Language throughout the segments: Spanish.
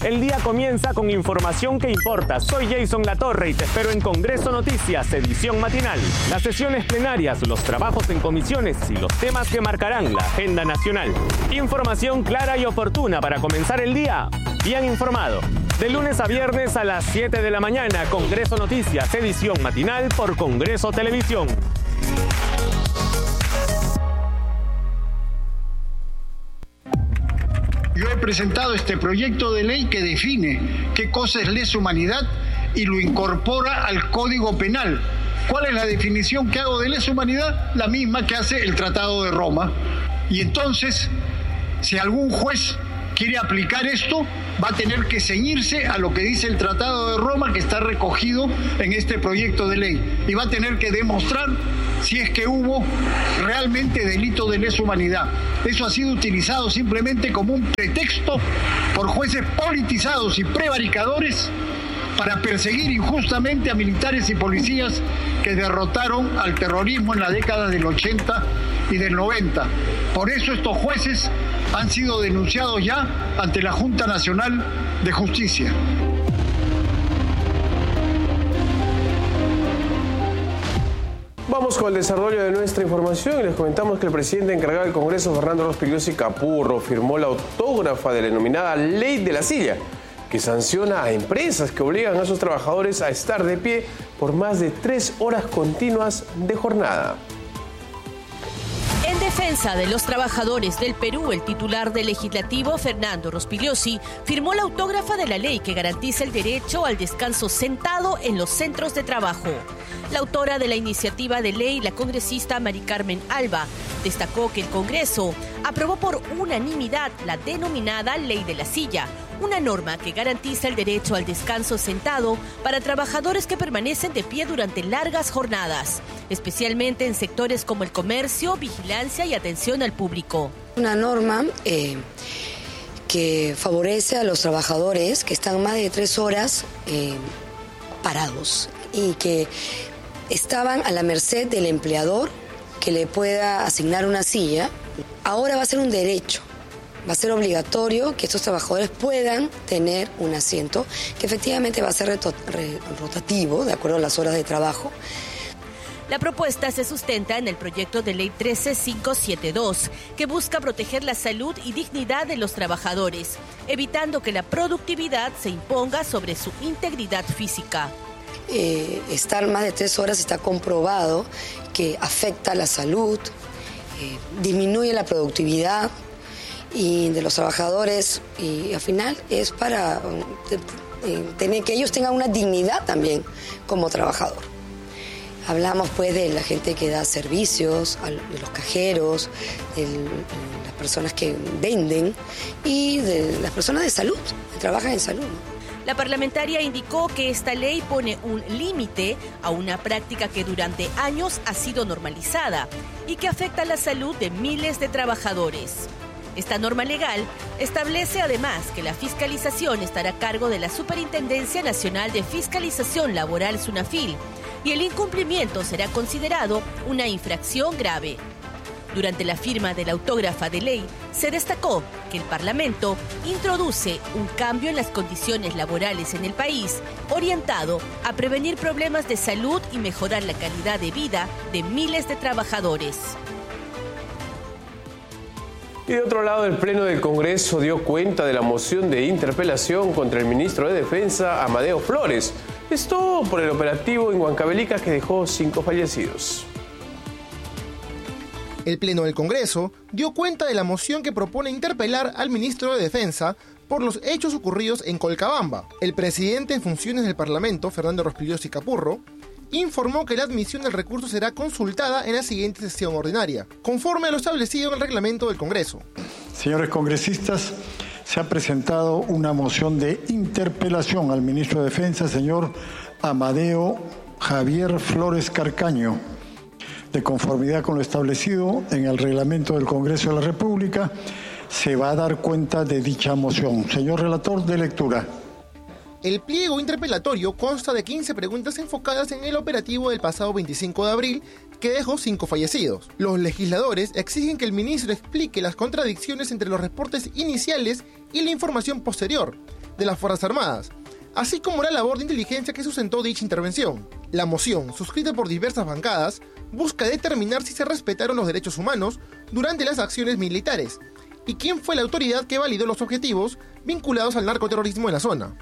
El día comienza con información que importa. Soy Jason Latorre y te espero en Congreso Noticias, edición matinal. Las sesiones plenarias, los trabajos en comisiones y los temas que marcarán la agenda nacional. Información clara y oportuna para comenzar el día bien informado. De lunes a viernes a las 7 de la mañana, Congreso Noticias, edición matinal por Congreso Televisión. Yo he presentado este proyecto de ley que define qué cosa es lesa humanidad y lo incorpora al Código Penal. ¿Cuál es la definición que hago de lesa humanidad? La misma que hace el Tratado de Roma. Y entonces, si algún juez quiere aplicar esto, va a tener que ceñirse a lo que dice el Tratado de Roma, que está recogido en este proyecto de ley, y va a tener que demostrar si es que hubo realmente delito de lesa humanidad. Eso ha sido utilizado simplemente como un pretexto por jueces politizados y prevaricadores para perseguir injustamente a militares y policías que derrotaron al terrorismo en la década del 80 y del 90. Por eso estos jueces han sido denunciados ya ante la Junta Nacional de Justicia. Vamos con el desarrollo de nuestra información y les comentamos que el presidente encargado del Congreso, Fernando Rospigliosi Capurro, firmó la autógrafa de la denominada Ley de la Silla, que sanciona a empresas que obligan a sus trabajadores a estar de pie por más de 3 horas continuas de jornada. En defensa de los trabajadores del Perú, el titular del Legislativo, Fernando Rospigliosi, firmó la autógrafa de la ley que garantiza el derecho al descanso sentado en los centros de trabajo. La autora de la iniciativa de ley, la congresista Mari Carmen Alba, destacó que el Congreso aprobó por unanimidad la denominada Ley de la Silla, una norma que garantiza el derecho al descanso sentado para trabajadores que permanecen de pie durante largas jornadas, especialmente en sectores como el comercio, vigilancia y atención al público. Una norma que favorece a los trabajadores que están más de 3 horas parados y que estaban a la merced del empleador que le pueda asignar una silla. Ahora va a ser un derecho. Va a ser obligatorio que estos trabajadores puedan tener un asiento que efectivamente va a ser rotativo, de acuerdo a las horas de trabajo. La propuesta se sustenta en el proyecto de ley 13572, que busca proteger la salud y dignidad de los trabajadores, evitando que la productividad se imponga sobre su integridad física. Estar más de 3 horas está comprobado que afecta la salud, disminuye la productividad y de los trabajadores, y al final es para tener que ellos tengan una dignidad también como trabajador. Hablamos pues de la gente que da servicios, de los cajeros, de las personas que venden y de las personas de salud, que trabajan en salud, ¿no? La parlamentaria indicó que esta ley pone un límite a una práctica que durante años ha sido normalizada y que afecta la salud de miles de trabajadores. Esta norma legal establece además que la fiscalización estará a cargo de la Superintendencia Nacional de Fiscalización Laboral, SUNAFIL, y el incumplimiento será considerado una infracción grave. Durante la firma de la autógrafa de ley, se destacó que el Parlamento introduce un cambio en las condiciones laborales en el país, orientado a prevenir problemas de salud y mejorar la calidad de vida de miles de trabajadores. Y de otro lado, el Pleno del Congreso dio cuenta de la moción de interpelación contra el ministro de Defensa, Amadeo Flores. Esto por el operativo en Huancavelica que dejó 5 fallecidos. El Pleno del Congreso dio cuenta de la moción que propone interpelar al ministro de Defensa por los hechos ocurridos en Colcabamba. El presidente en funciones del Parlamento, Fernando Rospigliosi Capurro, informó que la admisión del recurso será consultada en la siguiente sesión ordinaria, conforme a lo establecido en el reglamento del Congreso. Señores congresistas, se ha presentado una moción de interpelación al ministro de Defensa, señor Amadeo Javier Flores Carcaño. De conformidad con lo establecido en el reglamento del Congreso de la República, se va a dar cuenta de dicha moción. Señor relator, de lectura. El pliego interpelatorio consta de 15 preguntas enfocadas en el operativo del pasado 25 de abril, que dejó 5 fallecidos. Los legisladores exigen que el ministro explique las contradicciones entre los reportes iniciales y la información posterior, de las Fuerzas Armadas, así como la labor de inteligencia que sustentó dicha intervención. La moción, suscrita por diversas bancadas, busca determinar si se respetaron los derechos humanos durante las acciones militares y quién fue la autoridad que validó los objetivos vinculados al narcoterrorismo en la zona.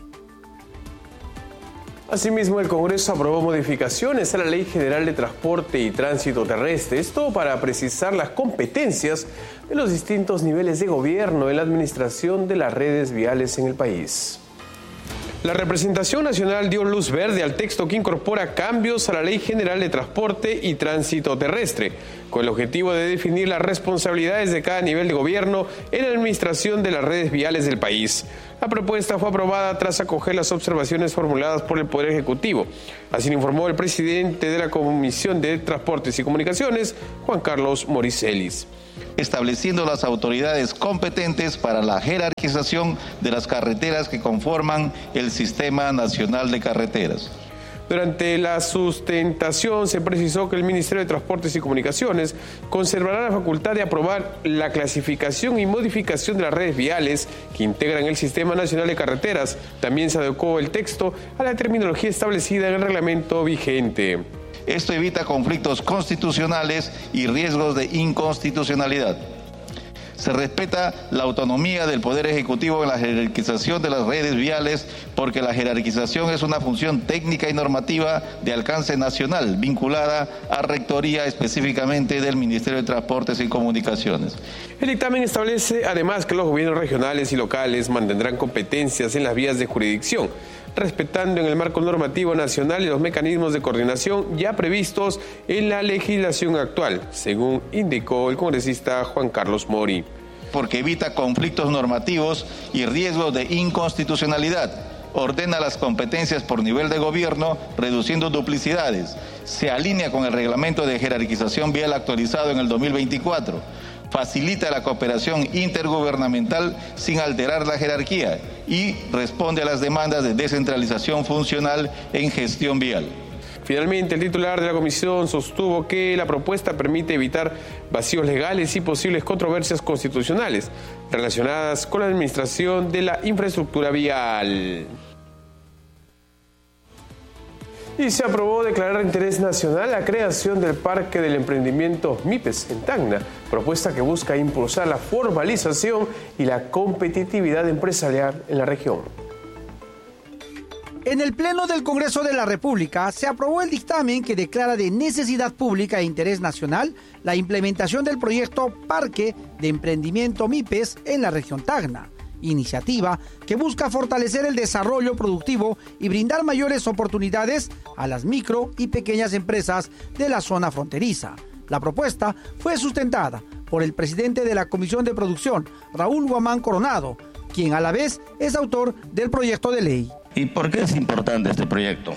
Asimismo, el Congreso aprobó modificaciones a la Ley General de Transporte y Tránsito Terrestre, esto para precisar las competencias de los distintos niveles de gobierno en la administración de las redes viales en el país. La representación nacional dio luz verde al texto que incorpora cambios a la Ley General de Transporte y Tránsito Terrestre, con el objetivo de definir las responsabilidades de cada nivel de gobierno en la administración de las redes viales del país. La propuesta fue aprobada tras acoger las observaciones formuladas por el Poder Ejecutivo. Así lo informó el presidente de la Comisión de Transportes y Comunicaciones, Juan Carlos Moricelis. Estableciendo las autoridades competentes para la jerarquización de las carreteras que conforman el Sistema Nacional de Carreteras. Durante la sustentación se precisó que el Ministerio de Transportes y Comunicaciones conservará la facultad de aprobar la clasificación y modificación de las redes viales que integran el Sistema Nacional de Carreteras. También se adecuó el texto a la terminología establecida en el reglamento vigente. Esto evita conflictos constitucionales y riesgos de inconstitucionalidad. Se respeta la autonomía del Poder Ejecutivo en la jerarquización de las redes viales porque la jerarquización es una función técnica y normativa de alcance nacional vinculada a rectoría específicamente del Ministerio de Transportes y Comunicaciones. El dictamen establece además que los gobiernos regionales y locales mantendrán competencias en las vías de jurisdicción, respetando en el marco normativo nacional y los mecanismos de coordinación ya previstos en la legislación actual, según indicó el congresista Juan Carlos Mori. Porque evita conflictos normativos y riesgos de inconstitucionalidad. Ordena las competencias por nivel de gobierno, reduciendo duplicidades. Se alinea con el reglamento de jerarquización vial actualizado en el 2024. Facilita la cooperación intergubernamental sin alterar la jerarquía y responde a las demandas de descentralización funcional en gestión vial. Finalmente, el titular de la comisión sostuvo que la propuesta permite evitar vacíos legales y posibles controversias constitucionales relacionadas con la administración de la infraestructura vial. Y se aprobó declarar de interés nacional la creación del Parque del Emprendimiento MIPES en Tacna, propuesta que busca impulsar la formalización y la competitividad empresarial en la región. En el Pleno del Congreso de la República se aprobó el dictamen que declara de necesidad pública e interés nacional la implementación del proyecto Parque de Emprendimiento MIPES en la región Tacna, iniciativa que busca fortalecer el desarrollo productivo y brindar mayores oportunidades a las micro y pequeñas empresas de la zona fronteriza. La propuesta fue sustentada por el presidente de la Comisión de Producción, Raúl Guamán Coronado, quien a la vez es autor del proyecto de ley. ¿Y por qué es importante este proyecto?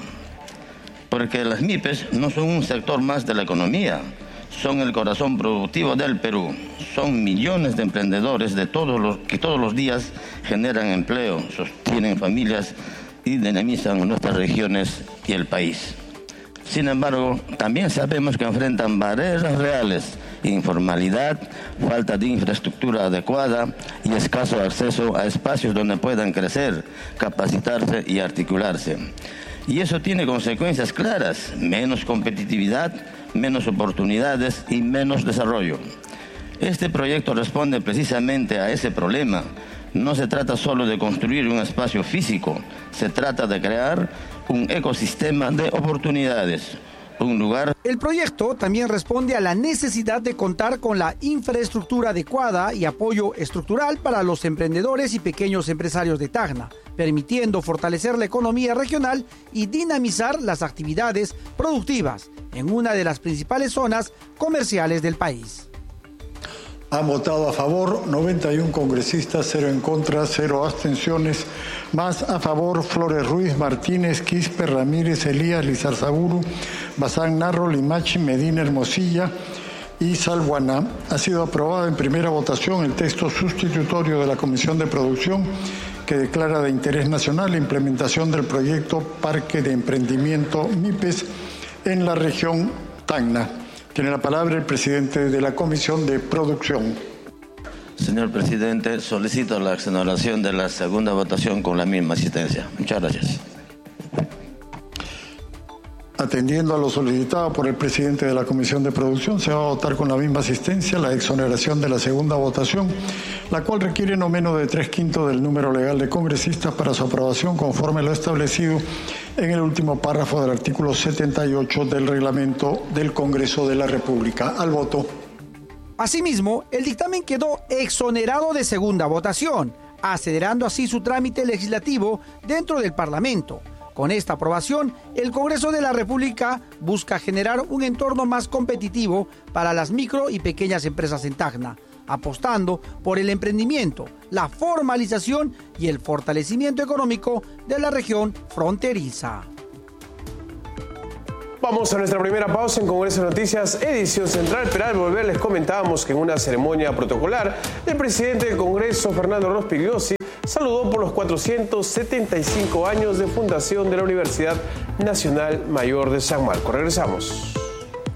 Porque las MIPES no son un sector más de la economía, son el corazón productivo del Perú. Son millones de emprendedores que todos los días generan empleo, sostienen familias y dinamizan nuestras regiones y el país. Sin embargo, también sabemos que enfrentan barreras reales, informalidad, falta de infraestructura adecuada y escaso acceso a espacios donde puedan crecer, capacitarse y articularse. Y eso tiene consecuencias claras: menos competitividad, menos oportunidades y menos desarrollo. Este proyecto responde precisamente a ese problema. No se trata solo de construir un espacio físico, se trata de crear un ecosistema de oportunidades, un lugar. El proyecto también responde a la necesidad de contar con la infraestructura adecuada y apoyo estructural para los emprendedores y pequeños empresarios de Tacna, permitiendo fortalecer la economía regional y dinamizar las actividades productivas en una de las principales zonas comerciales del país. Han votado a favor 91 congresistas, 0 en contra, 0 abstenciones. Más a favor Flores Ruiz, Martínez, Quispe, Ramírez, Elías, Lizarzaburu, Bazán, Narro, Limachi, Medina, Hermosilla y Salguaná. Ha sido aprobado en primera votación el texto sustitutorio de la Comisión de Producción que declara de interés nacional la implementación del proyecto Parque de Emprendimiento MIPES en la región Tacna. Tiene la palabra el presidente de la Comisión de Producción. Señor presidente, solicito la exoneración de la segunda votación con la misma asistencia. Muchas gracias. Atendiendo a lo solicitado por el presidente de la Comisión de Producción, se va a votar con la misma asistencia la exoneración de la segunda votación, la cual requiere no menos de 3/5 del número legal de congresistas para su aprobación, conforme lo establecido en el último párrafo del artículo 78 del reglamento del Congreso de la República. Al voto. Asimismo, el dictamen quedó exonerado de segunda votación, acelerando así su trámite legislativo dentro del Parlamento. Con esta aprobación, el Congreso de la República busca generar un entorno más competitivo para las micro y pequeñas empresas en Tacna, apostando por el emprendimiento, la formalización y el fortalecimiento económico de la región fronteriza. Vamos a nuestra primera pausa en Congreso Noticias, edición central, pero al volver les comentábamos que en una ceremonia protocolar, el presidente del Congreso, Fernando Rospigliosi, saludó por los 475 años de fundación de la Universidad Nacional Mayor de San Marcos. Regresamos.